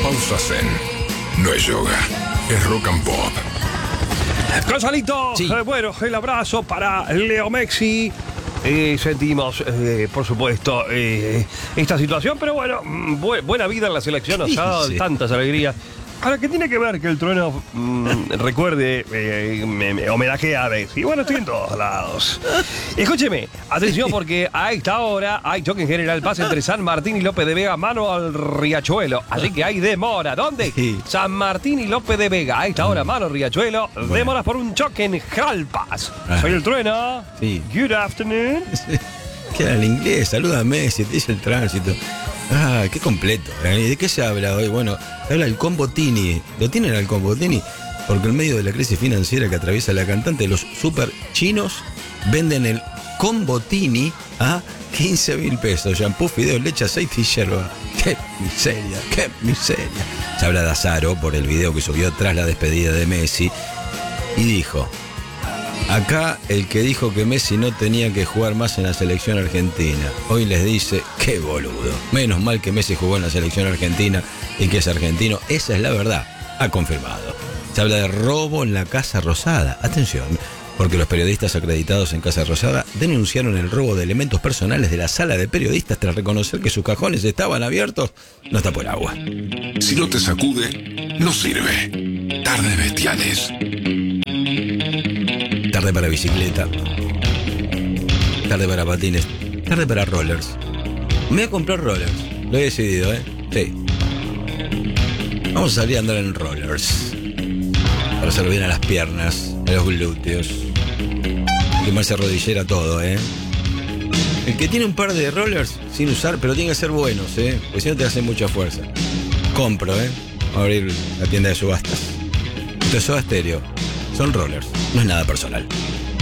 Pausa Zen. No es yoga, es rock and pop. Gonzalito, Sí. Bueno, el abrazo para Leo Messi. Sentimos, por supuesto, esta situación, pero bueno, buena vida en la selección, nos ha dado Sí. tantas alegrías. Ahora, ¿qué tiene que ver que el trueno recuerde, me homenajea a Messi? Bueno, estoy en todos lados. Escúcheme, atención, porque a esta hora hay choque en general, pase entre San Martín y López de Vega, mano al Riachuelo. Así que hay demora. ¿Dónde? Sí. San Martín y López de Vega. A esta hora, mano Riachuelo. Demoras por un choque en Jalpas. Ajá. Soy el trueno. Sí. Good afternoon. ¿Qué era el inglés? Saluda a Messi, te dice el tránsito. Ah, qué completo. ¿De qué se habla hoy? Bueno, se habla del combo Tini. ¿Lo tienen al combo Tini? Porque en medio de la crisis financiera que atraviesa la cantante, los super chinos venden el combo Tini a 15.000 pesos. Shampoo, fideos, leche, aceite y yerba. ¡Qué miseria! ¡Qué miseria! Se habla de Azaro por el video que subió tras la despedida de Messi. Y dijo: acá el que dijo que Messi no tenía que jugar más en la selección argentina, hoy les dice, qué boludo. Menos mal que Messi jugó en la selección argentina y que es argentino. Esa es la verdad, ha confirmado. Se habla de robo en la Casa Rosada. Atención, porque los periodistas acreditados en Casa Rosada denunciaron el robo de elementos personales de la sala de periodistas tras reconocer que sus cajones estaban abiertos. No está por agua. Si no te sacude, no sirve. Tardes bestiales. Tarde para bicicleta, tarde para patines, tarde para rollers. Me voy a comprar rollers, lo he decidido, Sí. Vamos a salir a andar en rollers para hacer bien a las piernas, a los glúteos, quemarse rodillera, todo, El que tiene un par de rollers sin usar, pero tiene que ser buenos, porque si no te hacen mucha fuerza. Compro, Vamos a abrir la tienda de subastas. Esto es Soda Stereo. Son rollers, no es nada personal.